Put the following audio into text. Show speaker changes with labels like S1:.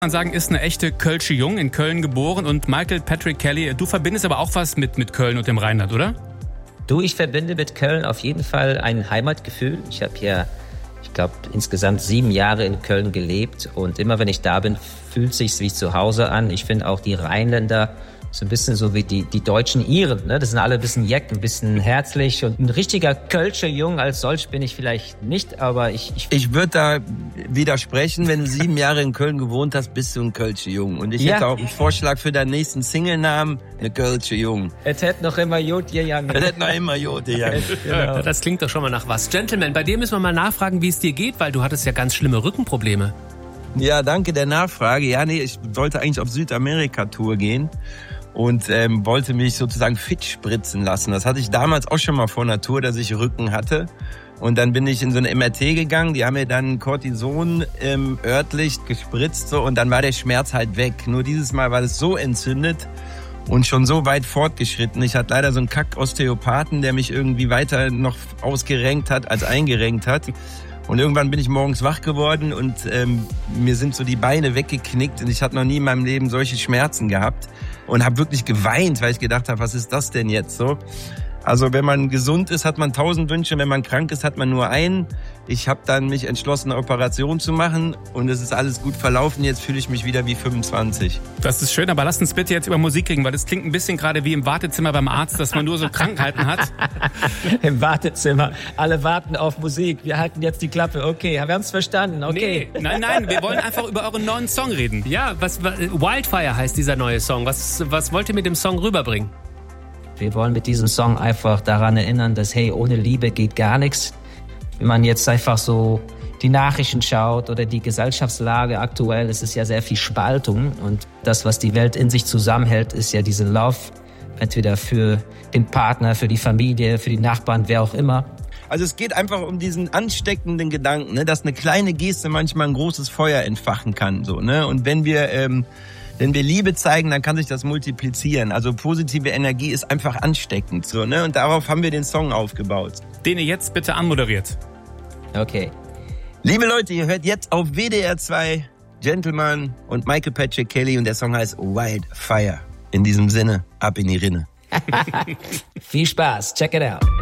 S1: Man sagen, ist eine echte Kölsche Jung, in Köln geboren, und Michael Patrick Kelly, du verbindest aber auch was mit Köln und dem Rheinland, oder?
S2: Du, ich verbinde mit Köln auf jeden Fall ein Heimatgefühl. Ich habe hier, ich glaube, insgesamt 7 Jahre in Köln gelebt, und immer wenn ich da bin, fühlt sich's wie zu Hause an. Ich finde auch die Rheinländer so ein bisschen so wie die deutschen Iren, ne? Das sind alle ein bisschen jeck, ein bisschen herzlich, und ein richtiger Kölscher Jung als solch bin ich vielleicht nicht, aber ich
S3: würde da widersprechen, wenn du 7 Jahre in Köln gewohnt hast, bist du ein Kölscher Jung. Und ich hätte auch einen Vorschlag für deinen nächsten Singlenamen, eine Kölscher Jung.
S2: Es hätte noch immer Jod gegangen.
S3: Es hätte noch immer Jod gegangen.
S4: Genau. Das klingt doch schon mal nach was. Gentleman, bei dir müssen wir mal nachfragen, wie es dir geht, weil du hattest ja ganz schlimme Rückenprobleme.
S3: Ja, danke der Nachfrage. Ja, nee, ich wollte eigentlich auf Südamerika-Tour gehen und wollte mich sozusagen fit spritzen lassen. Das hatte ich damals auch schon mal vor einer Tour, dass ich Rücken hatte. Und dann bin ich in so eine MRT gegangen, die haben mir dann Cortison örtlich gespritzt, so, und dann war der Schmerz halt weg. Nur dieses Mal war das so entzündet und schon so weit fortgeschritten. Ich hatte leider so einen Kack-Osteopathen, der mich irgendwie weiter noch ausgerenkt hat als eingerenkt hat. Und irgendwann bin ich morgens wach geworden und mir sind so die Beine weggeknickt, und ich hatte noch nie in meinem Leben solche Schmerzen gehabt und habe wirklich geweint, weil ich gedacht habe, was ist das denn jetzt so? Also wenn man gesund ist, hat man 1000 Wünsche, wenn man krank ist, hat man nur einen. Ich habe dann mich entschlossen, eine Operation zu machen, und es ist alles gut verlaufen. Jetzt fühle ich mich wieder wie 25.
S1: Das ist schön, aber lass uns bitte jetzt über Musik reden, weil das klingt ein bisschen gerade wie im Wartezimmer beim Arzt, dass man nur so Krankheiten hat.
S2: Im Wartezimmer. Alle warten auf Musik. Wir halten jetzt die Klappe. Okay, wir haben es verstanden. Okay.
S1: Nee, nein, wir wollen einfach über euren neuen Song reden.
S4: Ja, Wildfire heißt dieser neue Song. Was wollt ihr mit dem Song rüberbringen?
S2: Wir wollen mit diesem Song einfach daran erinnern, dass, hey, ohne Liebe geht gar nichts. Wenn man jetzt einfach so die Nachrichten schaut oder die Gesellschaftslage aktuell, es ist ja sehr viel Spaltung, und das, was die Welt in sich zusammenhält, ist ja diese Love, entweder für den Partner, für die Familie, für die Nachbarn, wer auch immer.
S3: Also es geht einfach um diesen ansteckenden Gedanken, ne, dass eine kleine Geste manchmal ein großes Feuer entfachen kann, so, ne? Und wenn wir Liebe zeigen, dann kann sich das multiplizieren. Also positive Energie ist einfach ansteckend, so, ne? Und darauf haben wir den Song aufgebaut.
S1: Den ihr jetzt bitte anmoderiert.
S2: Okay.
S3: Liebe Leute, ihr hört jetzt auf WDR 2 Gentleman und Michael Patrick Kelly, und der Song heißt Wildfire. In diesem Sinne, ab in die Rinne.
S2: Viel Spaß, check it out.